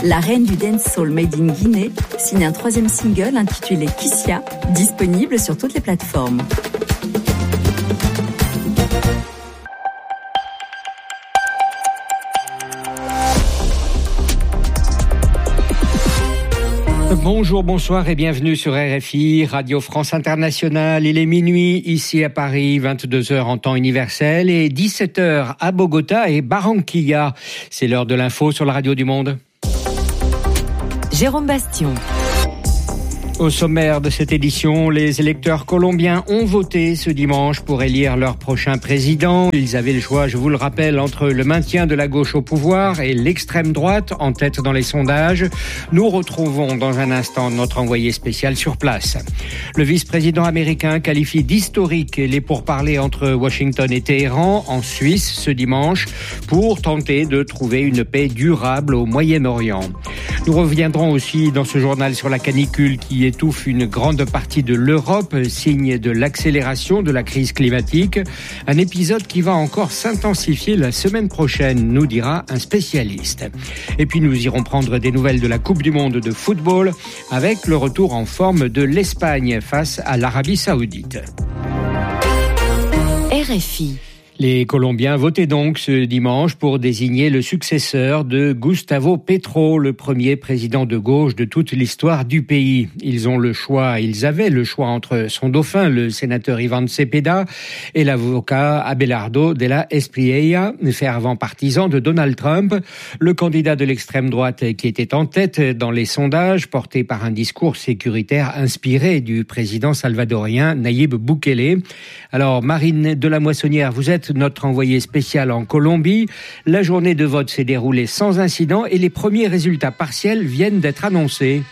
La reine du dancehall made in Guinée signe un 3e single intitulé Kissia, disponible sur toutes les plateformes. Bonjour, bonsoir et bienvenue sur RFI, Radio France Internationale. Il est minuit ici à Paris, 22h en temps universel et 17h à Bogota et Barranquilla. C'est l'heure de l'info sur la Radio du Monde. Jérôme Bastion. Au sommaire de cette édition, les électeurs colombiens ont voté ce dimanche pour élire leur prochain président. Ils avaient le choix, je vous le rappelle, entre le maintien de la gauche au pouvoir et l'extrême droite en tête dans les sondages. Nous retrouvons dans un instant notre envoyé spécial sur place. Le vice-président américain qualifie d'historique les pourparlers entre Washington et Téhéran en Suisse ce dimanche pour tenter de trouver une paix durable au Moyen-Orient. Nous reviendrons aussi dans ce journal sur la canicule qui étouffe une grande partie de l'Europe, signe de l'accélération de la crise climatique. Un épisode qui va encore s'intensifier la semaine prochaine, nous dira un spécialiste. Et puis nous irons prendre des nouvelles de la Coupe du Monde de football avec le retour en forme de l'Espagne face à l'Arabie Saoudite. RFI. Les Colombiens votaient donc ce dimanche pour désigner le successeur de Gustavo Petro, le premier président de gauche de toute l'histoire du pays. Ils avaient le choix entre son dauphin, le sénateur Iván Cepeda, et l'avocat Abelardo de la Espriella, fervent partisan de Donald Trump, le candidat de l'extrême droite qui était en tête dans les sondages, porté par un discours sécuritaire inspiré du président salvadorien Nayib Bukele. Alors, Marine de la Moissonnière, vous êtes notre envoyé spécial en Colombie. La journée de vote s'est déroulée sans incident et les premiers résultats partiels viennent d'être annoncés.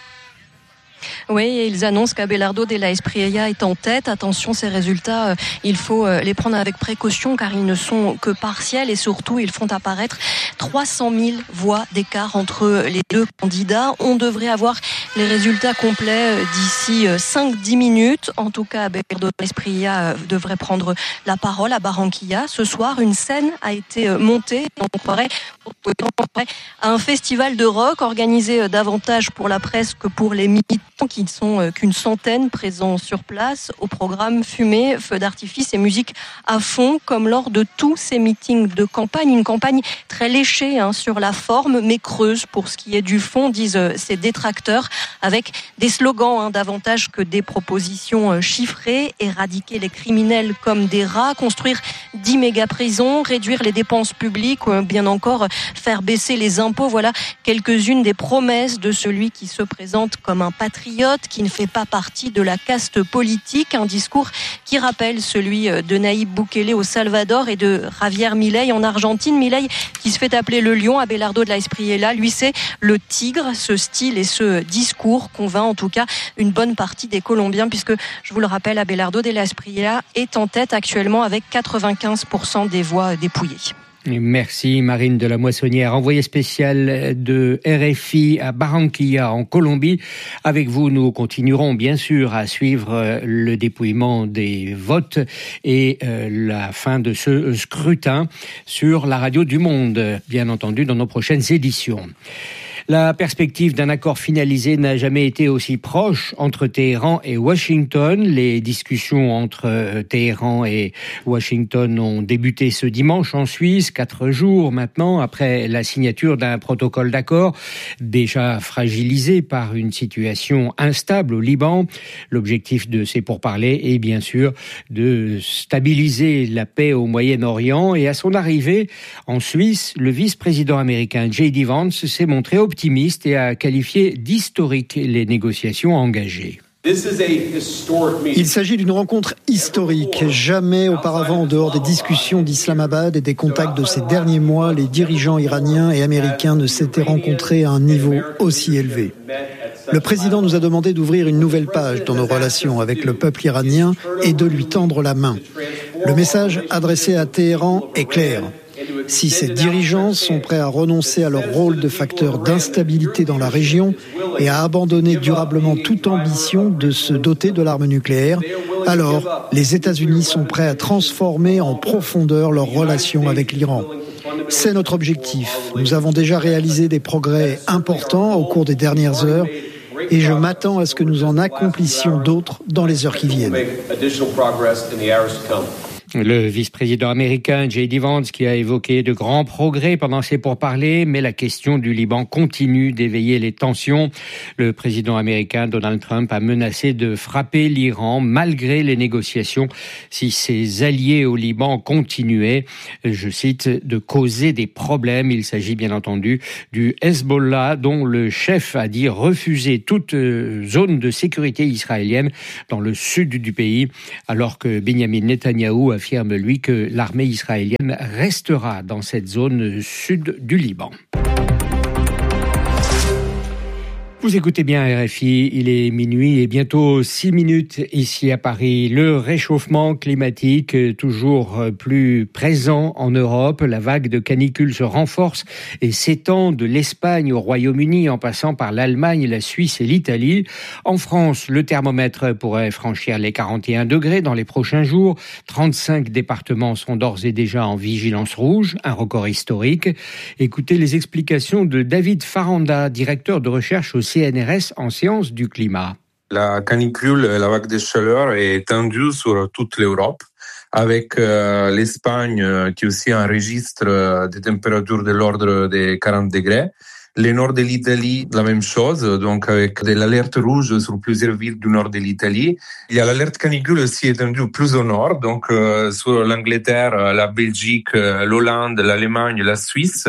Oui, et ils annoncent qu'Abelardo de la Espriella est en tête. Attention, ces résultats, il faut les prendre avec précaution car ils ne sont que partiels et surtout, ils font apparaître 300 000 voix d'écart entre les deux candidats. On devrait avoir les résultats complets d'ici 5-10 minutes. En tout cas, Abelardo de la Espriella devrait prendre la parole à Barranquilla. Ce soir, une scène a été montée, on croirait, à un festival de rock organisé davantage pour la presse que pour les militants qui ne sont qu'une centaine présents sur place. Au programme fumée, feux d'artifice et musique à fond, comme lors de tous ces meetings de campagne. Une campagne très léchée sur la forme, mais creuse pour ce qui est du fond, disent ces détracteurs, avec des slogans davantage que des propositions chiffrées. Éradiquer les criminels comme des rats, construire 10 méga-prisons, réduire les dépenses publiques, ou bien encore faire baisser les impôts. Voilà quelques-unes des promesses de celui qui se présente comme un patriote, qui ne fait pas partie de la caste politique. Un discours qui rappelle celui de Nayib Bukele au Salvador et de Javier Milei en Argentine. Milei qui se fait appeler le lion, Abelardo de la Espriella, lui c'est le tigre. Ce style et ce discours convainc en tout cas une bonne partie des Colombiens puisque, je vous le rappelle, Abelardo de la Espriella est en tête actuellement avec 95% des voix dépouillées. Merci Marine de la Moissonnière, envoyée spéciale de RFI à Barranquilla en Colombie. Avec vous, nous continuerons bien sûr à suivre le dépouillement des votes et la fin de ce scrutin sur la Radio du Monde, bien entendu dans nos prochaines éditions. La perspective d'un accord finalisé n'a jamais été aussi proche entre Téhéran et Washington. Les discussions entre Téhéran et Washington ont débuté ce dimanche en Suisse, 4 jours maintenant après la signature d'un protocole d'accord déjà fragilisé par une situation instable au Liban. L'objectif de ces pourparlers est bien sûr de stabiliser la paix au Moyen-Orient et à son arrivée en Suisse, le vice-président américain J.D. Vance s'est montré optimiste et a qualifié d'historique les négociations engagées. Il s'agit d'une rencontre historique. Jamais auparavant, en dehors des discussions d'Islamabad et des contacts de ces derniers mois, les dirigeants iraniens et américains ne s'étaient rencontrés à un niveau aussi élevé. Le président nous a demandé d'ouvrir une nouvelle page dans nos relations avec le peuple iranien et de lui tendre la main. Le message adressé à Téhéran est clair. Si ces dirigeants sont prêts à renoncer à leur rôle de facteur d'instabilité dans la région et à abandonner durablement toute ambition de se doter de l'arme nucléaire, alors les États-Unis sont prêts à transformer en profondeur leurs relations avec l'Iran. C'est notre objectif. Nous avons déjà réalisé des progrès importants au cours des dernières heures et je m'attends à ce que nous en accomplissions d'autres dans les heures qui viennent. Le vice-président américain J.D. Vance qui a évoqué de grands progrès pendant ses pourparlers, mais la question du Liban continue d'éveiller les tensions. Le président américain Donald Trump a menacé de frapper l'Iran malgré les négociations si ses alliés au Liban continuaient, je cite, de causer des problèmes. Il s'agit bien entendu du Hezbollah dont le chef a dit refuser toute zone de sécurité israélienne dans le sud du pays, alors que Benjamin Netanyahou affirme, lui, que l'armée israélienne restera dans cette zone sud du Liban. Vous écoutez bien RFI, il est minuit et bientôt 6 minutes ici à Paris. Le réchauffement climatique toujours plus présent en Europe. La vague de canicule se renforce et s'étend de l'Espagne au Royaume-Uni en passant par l'Allemagne, la Suisse et l'Italie. En France, le thermomètre pourrait franchir les 41 degrés dans les prochains jours. 35 départements sont d'ores et déjà en vigilance rouge, un record historique. Écoutez les explications de David Faranda, directeur de recherche au CNRS en sciences du climat. La canicule, la vague de chaleur est étendue sur toute l'Europe, avec l'Espagne qui aussi enregistre des températures de l'ordre des 40 degrés. Le nord de l'Italie, la même chose, donc avec de l'alerte rouge sur plusieurs villes du nord de l'Italie. Il y a l'alerte canicule aussi étendue plus au nord, donc sur l'Angleterre, la Belgique, l'Hollande, l'Allemagne, la Suisse.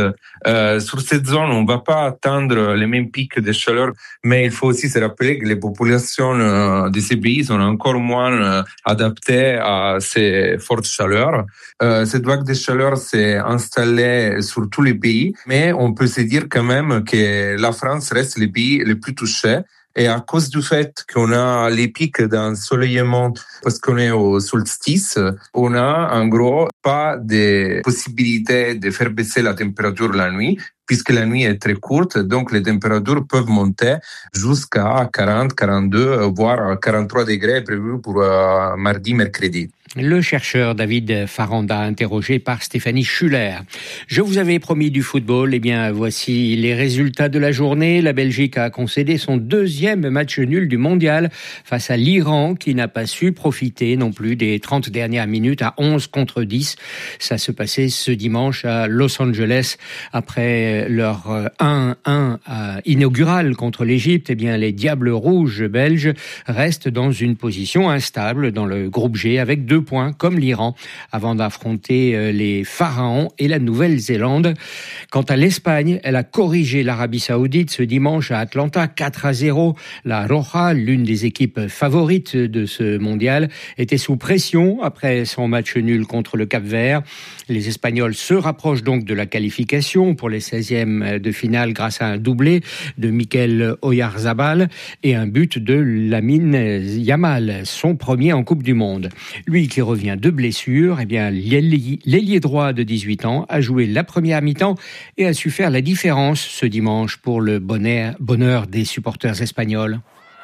Sur cette zone, on ne va pas atteindre les mêmes pics de chaleur, mais il faut aussi se rappeler que les populations de ces pays sont encore moins adaptées à ces fortes chaleurs. Cette vague de chaleur s'est installée sur tous les pays, mais on peut se dire quand même que la France reste le pays le plus touché. Et à cause du fait qu'on a les pics d'ensoleillement, parce qu'on est au solstice, on a en gros pas de possibilité de faire baisser la température la nuit, puisque la nuit est très courte, donc les températures peuvent monter jusqu'à 40, 42, voire 43 degrés prévus pour mardi, mercredi. Le chercheur David Faranda, interrogé par Stéphanie Schuller. Je vous avais promis du football, eh bien voici les résultats de la journée. La Belgique a concédé son deuxième match nul du mondial face à l'Iran qui n'a pas su profiter non plus des 30 dernières minutes à 11-10. Ça se passait ce dimanche à Los Angeles après leur 1-1 inaugural contre l'Égypte. Eh bien les Diables Rouges belges restent dans une position instable dans le groupe G avec 2 points comme l'Iran avant d'affronter les Pharaons et la Nouvelle-Zélande. Quant à l'Espagne, elle a corrigé l'Arabie Saoudite ce dimanche à Atlanta 4-0. La Roja, l'une des équipes favorites de ce mondial, était sous pression après son match nul contre le Cap-Vert. Les Espagnols se rapprochent donc de la qualification pour les 16e de finale grâce à un doublé de Mikel Oyarzabal et un but de Lamine Yamal, son premier en Coupe du Monde. Lui qui revient de blessure, eh bien l'ailier droit de 18 ans a joué la première mi-temps et a su faire la différence ce dimanche pour le bonheur des supporters espagnols.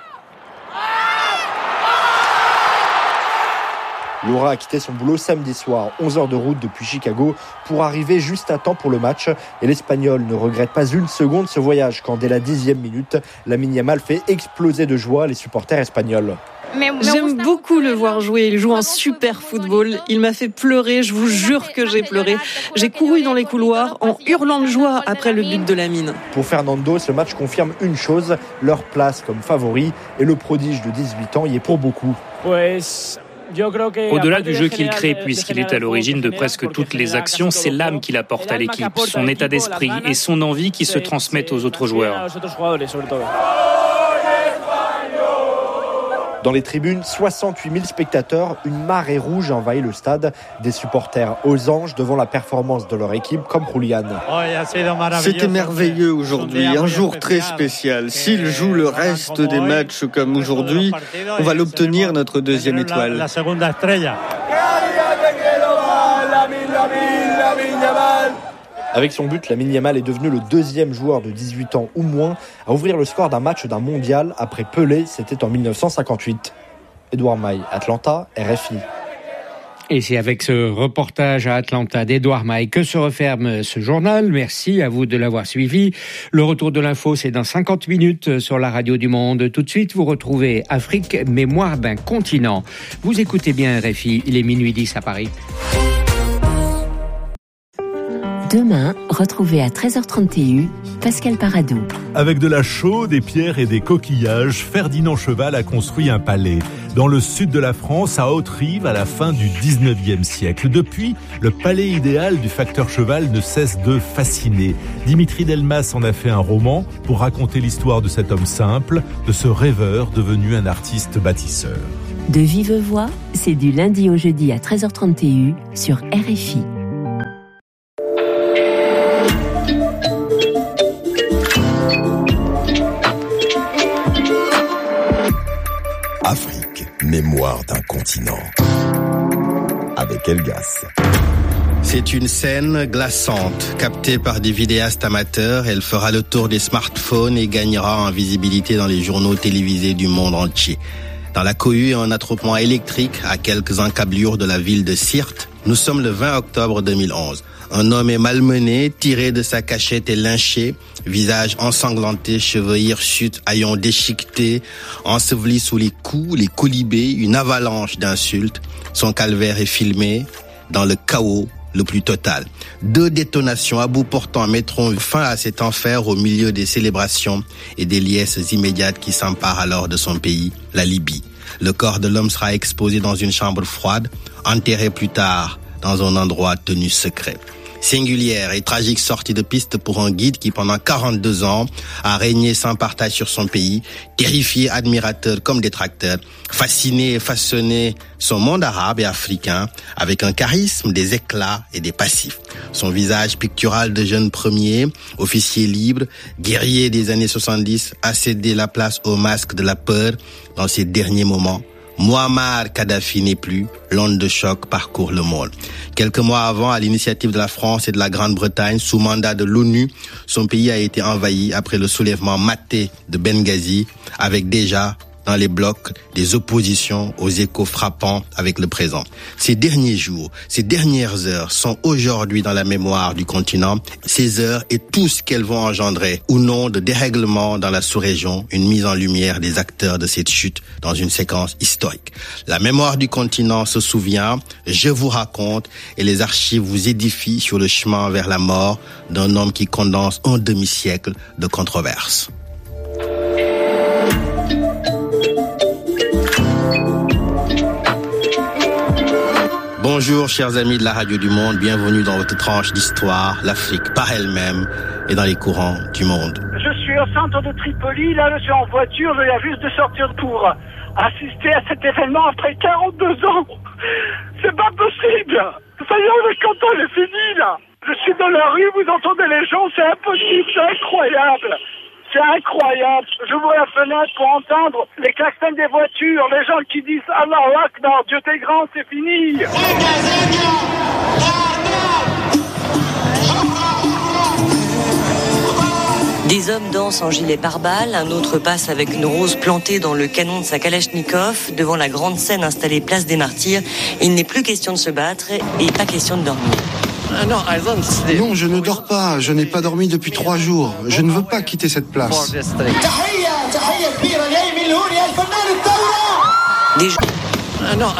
Laura a quitté son boulot samedi soir, 11 heures de route depuis Chicago, pour arriver juste à temps pour le match. Et l'Espagnol ne regrette pas une seconde ce voyage quand, dès la 10e minute, Lamine Yamal fait exploser de joie les supporters espagnols. J'aime beaucoup le voir jouer, il joue un super football, il m'a fait pleurer, je vous jure que j'ai pleuré. J'ai couru dans les couloirs en hurlant de joie après le but de Lamine. Pour Fernando, ce match confirme une chose, leur place comme favori, et le prodige de 18 ans y est pour beaucoup. Au-delà du jeu qu'il crée, puisqu'il est à l'origine de presque toutes les actions, c'est l'âme qu'il apporte à l'équipe, son état d'esprit et son envie qui se transmettent aux autres joueurs. Dans les tribunes, 68 000 spectateurs, une marée rouge envahit le stade. Des supporters aux anges devant la performance de leur équipe, comme Julian. C'était merveilleux aujourd'hui, un jour très spécial. S'il joue le reste des matchs comme aujourd'hui, on va l'obtenir, notre deuxième étoile. Avec son but, Lamine Yamal est devenu le deuxième joueur de 18 ans ou moins à ouvrir le score d'un match d'un mondial. Après Pelé, c'était en 1958. Edouard Maille, Atlanta, RFI. Et c'est avec ce reportage à Atlanta d'Edouard Maille que se referme ce journal. Merci à vous de l'avoir suivi. Le retour de l'info, c'est dans 50 minutes sur la radio du Monde. Tout de suite, vous retrouvez Afrique, mémoire d'un continent. Vous écoutez bien RFI, il est minuit 10 à Paris. Demain, retrouvez à 13h30 TU Pascal Paradou. Avec de la chaux, des pierres et des coquillages, Ferdinand Cheval a construit un palais dans le sud de la France, à Haute-Rive, à la fin du 19e siècle. Depuis, le palais idéal du facteur Cheval ne cesse de fasciner. Dimitri Delmas en a fait un roman pour raconter l'histoire de cet homme simple, de ce rêveur devenu un artiste bâtisseur. De vive voix, c'est du lundi au jeudi à 13h30 TU sur RFI. Afrique, mémoire d'un continent. Avec Elgas. C'est une scène glaçante, captée par des vidéastes amateurs. Elle fera le tour des smartphones et gagnera en visibilité dans les journaux télévisés du monde entier. Dans la cohue et un attroupement électrique à quelques encablures de la ville de Sirte, nous sommes le 20 octobre 2011. Un homme est malmené, tiré de sa cachette et lynché, visage ensanglanté, cheveux hirsutes, haillons déchiquetés, enseveli sous les coups, les colibés, une avalanche d'insultes. Son calvaire est filmé dans le chaos le plus total. 2 détonations à bout portant mettront fin à cet enfer au milieu des célébrations et des liesses immédiates qui s'emparent alors de son pays, la Libye. Le corps de l'homme sera exposé dans une chambre froide, enterré plus tard dans un endroit tenu secret. Singulière et tragique sortie de piste pour un guide qui pendant 42 ans a régné sans partage sur son pays, terrifié admirateurs comme détracteurs, fasciné et façonné son monde arabe et africain avec un charisme, des éclats et des passifs. Son visage pictural de jeune premier, officier libre, guerrier des années 70, a cédé la place au masque de la peur dans ses derniers moments. Muammar Kadhafi n'est plus, l'onde de choc parcourt le monde. Quelques mois avant, à l'initiative de la France et de la Grande-Bretagne, sous mandat de l'ONU, son pays a été envahi après le soulèvement maté de Benghazi, avec déjà dans les blocs des oppositions aux échos frappants avec le présent. Ces derniers jours, ces dernières heures sont aujourd'hui dans la mémoire du continent. Ces heures et tout ce qu'elles vont engendrer ou non de dérèglement dans la sous-région, une mise en lumière des acteurs de cette chute dans une séquence historique. La mémoire du continent se souvient, je vous raconte et les archives vous édifient sur le chemin vers la mort d'un homme qui condense un demi-siècle de controverses. Bonjour chers amis de la Radio du Monde, bienvenue dans votre tranche d'histoire, l'Afrique par elle-même et dans les courants du monde. Je suis au centre de Tripoli, là je suis en voiture, je viens juste de sortir pour assister à cet événement après 42 ans. C'est pas possible. Ça y est, le canton est fini là. Je suis dans la rue, vous entendez les gens, c'est impossible, c'est incroyable. C'est incroyable. J'ouvre la fenêtre pour entendre les klaxons des voitures, les gens qui disent Allahu Akbar, Dieu t'es grand, c'est fini. Des hommes dansent en gilet pare-balles, un autre passe avec une rose plantée dans le canon de sa Kalachnikov devant la grande scène installée place des Martyrs. Il n'est plus question de se battre et pas question de dormir. Non, je ne dors pas. Je n'ai pas dormi depuis 3 jours. Je ne veux pas quitter cette place.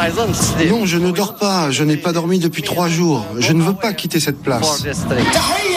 Non, je ne dors pas. Je n'ai pas dormi depuis 3 jours. Je ne veux pas quitter cette place.